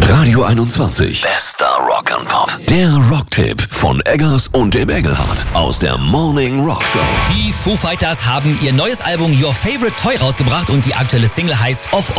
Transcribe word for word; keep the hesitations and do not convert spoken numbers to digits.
Radio einundzwanzig. Bester Rock'n'Pop. Der Rocktipp von Eggers und dem Engelhardt aus der Morning Rock Show. Die Foo Fighters haben ihr neues Album Your Favorite Toy rausgebracht und die aktuelle Single heißt Off